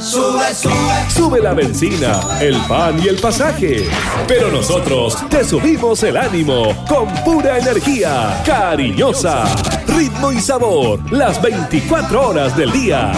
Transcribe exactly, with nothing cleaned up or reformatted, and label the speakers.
Speaker 1: Sube, sube.
Speaker 2: Sube la benzina, el pan y el pasaje. Pero nosotros te subimos el ánimo con pura energía. Cariñosa. Ritmo y sabor. Las veinticuatro horas del día.